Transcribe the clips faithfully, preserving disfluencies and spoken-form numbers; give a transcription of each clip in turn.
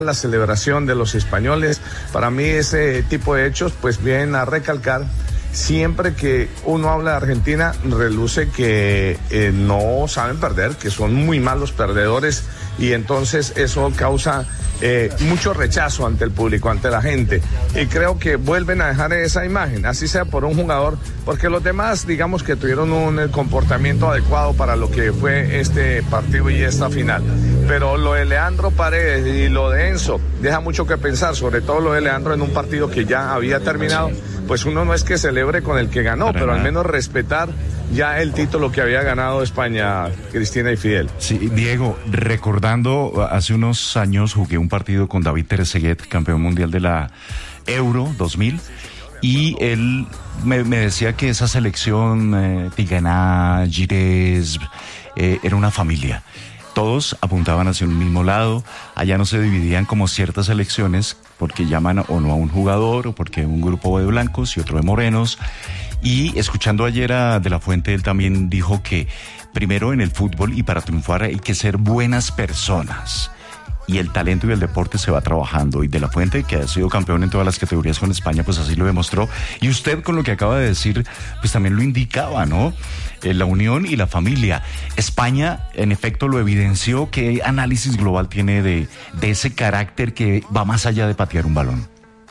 la celebración de los españoles. Para mí ese tipo de hechos pues vienen a recalcar siempre que uno habla de Argentina, reluce que eh, no saben perder, que son muy malos perdedores, y entonces eso causa eh, mucho rechazo ante el público, ante la gente, y creo que vuelven a dejar esa imagen, así sea por un jugador, porque los demás digamos que tuvieron un eh, comportamiento adecuado para lo que fue este partido y esta final, pero lo de Leandro Paredes y lo de Enzo deja mucho que pensar, sobre todo lo de Leandro en un partido que ya había terminado. Pues uno no es que celebre con el que ganó, Para pero nada. Al menos respetar ya el título que había ganado España, Cristina y Fidel. Sí, Diego, recordando, hace unos años jugué un partido con David Trezeguet, campeón mundial de la Euro dos mil, y él me, me decía que esa selección, eh, Tigana, Girés, eh, era una familia. Todos apuntaban hacia un mismo lado, allá no se dividían como ciertas elecciones, porque llaman o no a un jugador, o porque un grupo de blancos y otro de morenos. Y escuchando ayer a De la Fuente, él también dijo que primero en el fútbol y para triunfar hay que ser buenas personas. Y el talento y el deporte se va trabajando. Y De la Fuente, que ha sido campeón en todas las categorías con España, pues así lo demostró. Y usted con lo que acaba de decir, pues también lo indicaba, ¿no? Eh, la unión y la familia. España, en efecto, lo evidenció. ¿Qué análisis global tiene de, de ese carácter que va más allá de patear un balón?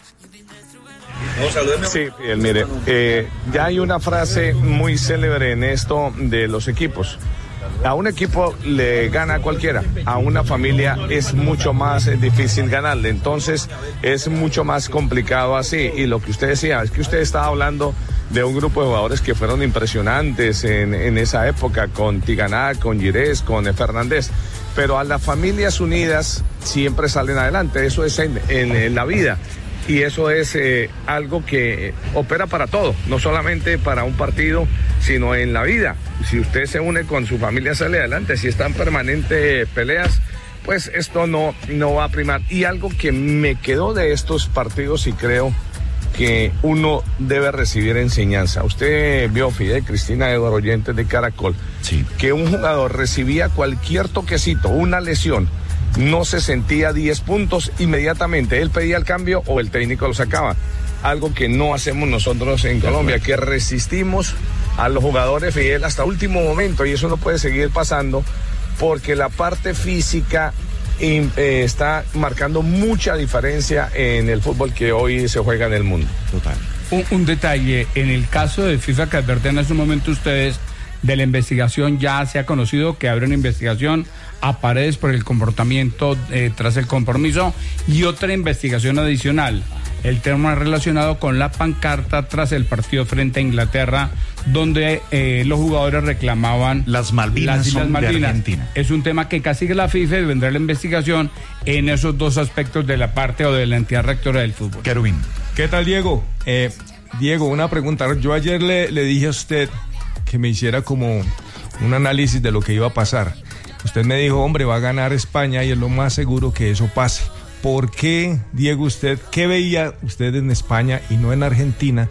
Sí, Fidel, mire, eh, ya hay una frase muy célebre en esto de los equipos. A un equipo le gana a cualquiera, a una familia es mucho más difícil ganarle, entonces es mucho más complicado así. Y lo que usted decía, es que usted estaba hablando de un grupo de jugadores que fueron impresionantes en, en esa época, con Tigana, con Girés, con Fernández, pero a las familias unidas siempre salen adelante, eso es en, en, en la vida. Y eso es eh, algo que opera para todo, no solamente para un partido, sino en la vida. Si usted se une con su familia, sale adelante. Si están permanentes peleas, pues esto no, no va a primar. Y algo que me quedó de estos partidos y creo que uno debe recibir enseñanza. Usted vio, Fidel, Cristina, Eduardo, oyentes de Caracol, sí, que un jugador recibía cualquier toquecito, una lesión, no se sentía diez puntos inmediatamente, él pedía el cambio o el técnico lo sacaba, algo que no hacemos nosotros en Colombia, que resistimos a los jugadores, Fidel, hasta último momento, y eso no puede seguir pasando porque la parte física eh, está marcando mucha diferencia en el fútbol que hoy se juega en el mundo. Total. Un, un detalle, en el caso de FIFA que advertían en ese momento ustedes de la investigación, ya se ha conocido que habrá una investigación a Paredes por el comportamiento eh, tras el compromiso, y otra investigación adicional, el tema relacionado con la pancarta tras el partido frente a Inglaterra, donde eh, los jugadores reclamaban las Malvinas, las Islas son Malvinas. De Argentina. Es un tema que castiga la FIFA y vendrá la investigación en esos dos aspectos de la parte o de la entidad rectora del fútbol. Querubín. ¿Qué tal, Diego? Eh, Diego, una pregunta. Yo ayer le, le dije a usted que me hiciera como un análisis de lo que iba a pasar. Usted me dijo, hombre, va a ganar España y es lo más seguro que eso pase. ¿Por qué, Diego, usted, qué veía usted en España y no en Argentina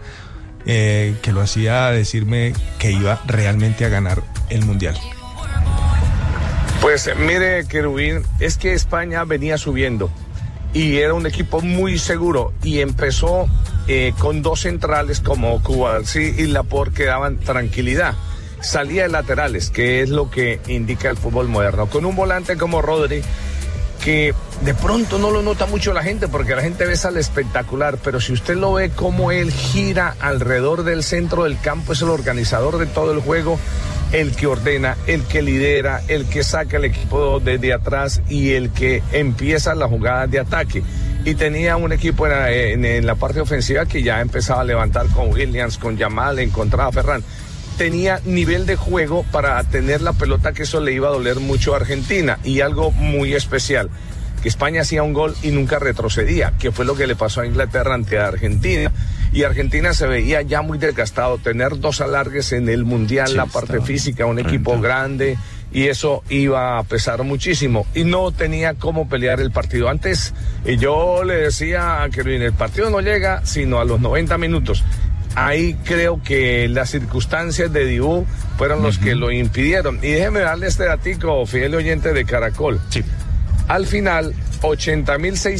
eh, que lo hacía decirme que iba realmente a ganar el Mundial? Pues mire, Querubín, es que España venía subiendo y era un equipo muy seguro y empezó eh, con dos centrales como Cubarsí y Laporte que daban tranquilidad. Salía de laterales, que es lo que indica el fútbol moderno, con un volante como Rodri, que de pronto no lo nota mucho la gente, porque la gente ve al espectacular, pero si usted lo ve como él gira alrededor del centro del campo, es el organizador de todo el juego, el que ordena, el que lidera, el que saca el equipo desde atrás y el que empieza las jugadas de ataque. Y tenía un equipo en la, en, en la parte ofensiva que ya empezaba a levantar con Williams, con Yamal, encontraba a Ferran. Tenía nivel de juego para tener la pelota, que eso le iba a doler mucho a Argentina. Y algo muy especial, que España hacía un gol y nunca retrocedía, que fue lo que le pasó a Inglaterra ante Argentina. Y Argentina se veía ya muy desgastado, tener dos alargues en el Mundial, sí, la parte física, un equipo renta. grande, y eso iba a pesar muchísimo. Y no tenía cómo pelear el partido. Antes, y yo le decía que el partido no llega sino a los noventa minutos. Ahí creo que las circunstancias de Dibú fueron los uh-huh. que lo impidieron. Y déjeme darle este datico, fiel oyente de Caracol. Sí. Al final, ochenta mil